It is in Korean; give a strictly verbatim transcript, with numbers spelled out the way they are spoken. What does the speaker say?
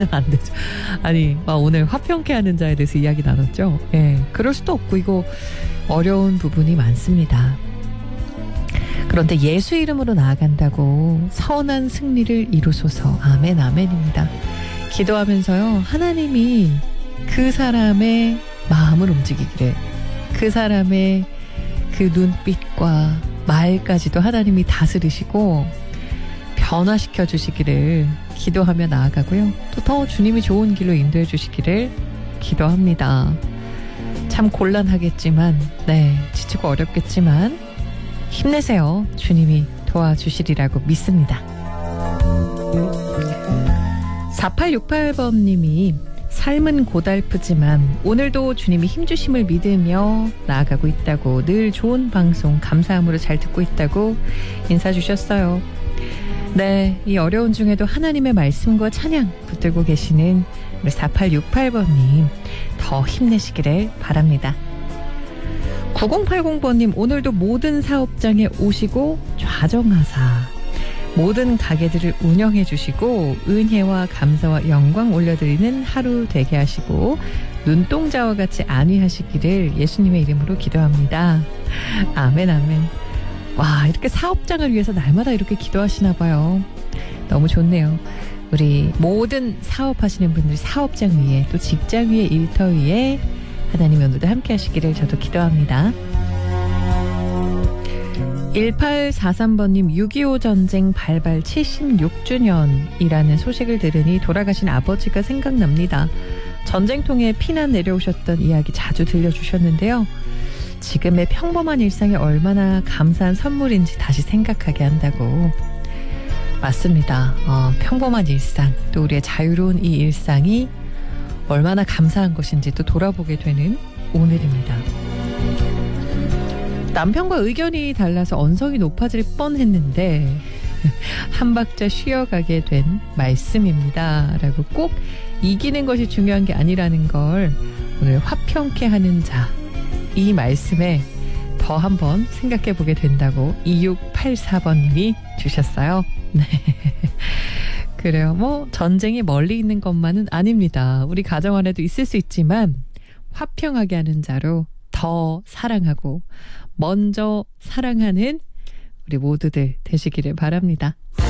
안 되죠. 아니, 아, 오늘 화평케 하는 자에 대해서 이야기 나눴죠. 예, 그럴 수도 없고 이거 어려운 부분이 많습니다. 그런데 예수 이름으로 나아간다고 선한 승리를 이루소서. 아멘, 아멘입니다. 기도하면서요, 하나님이 그 사람의 마음을 움직이기를, 그 사람의 그 눈빛과 말까지도 하나님이 다스리시고 변화시켜 주시기를 기도하며 나아가고요. 또 더 주님이 좋은 길로 인도해 주시기를 기도합니다. 참 곤란하겠지만, 네, 지치고 어렵겠지만 힘내세요. 주님이 도와주시리라고 믿습니다. 사팔육팔 번님이 삶은 고달프지만 오늘도 주님이 힘주심을 믿으며 나아가고 있다고, 늘 좋은 방송 감사함으로 잘 듣고 있다고 인사 주셨어요. 네, 이 어려운 중에도 하나님의 말씀과 찬양 붙들고 계시는 우리 사팔육팔 번님 더 힘내시기를 바랍니다. 구공팔공 번님 오늘도 모든 사업장에 오시고 좌정하사 모든 가게들을 운영해 주시고 은혜와 감사와 영광 올려드리는 하루 되게 하시고 눈동자와 같이 안위하시기를 예수님의 이름으로 기도합니다. 아멘, 아멘. 와, 이렇게 사업장을 위해서 날마다 이렇게 기도하시나 봐요. 너무 좋네요. 우리 모든 사업하시는 분들 사업장 위에, 또 직장 위에, 일터 위에 하나님의 오늘도 함께 하시기를 저도 기도합니다. 일팔사삼 번님 육이오 전쟁 발발 칠십육 주년이라는 소식을 들으니 돌아가신 아버지가 생각납니다. 전쟁통에 피난 내려오셨던 이야기 자주 들려주셨는데요. 지금의 평범한 일상이 얼마나 감사한 선물인지 다시 생각하게 한다고. 맞습니다. 어, 평범한 일상, 또 우리의 자유로운 이 일상이 얼마나 감사한 것인지 또 돌아보게 되는 오늘입니다. 남편과 의견이 달라서 언성이 높아질 뻔했는데 한 박자 쉬어가게 된 말씀입니다. 라고, 꼭 이기는 것이 중요한 게 아니라는 걸 오늘 화평케 하는 자, 이 말씀에 더 한번 생각해 보게 된다고 이육팔사 번님이 주셨어요. 네. 그래요. 뭐 전쟁이 멀리 있는 것만은 아닙니다. 우리 가정 안에도 있을 수 있지만 화평하게 하는 자로 더 사랑하고 먼저 사랑하는 우리 모두들 되시기를 바랍니다.